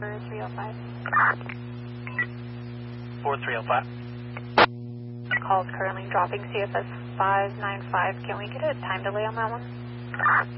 4305. 4305. Call is currently dropping CFS 595. Can we get a time delay on that one?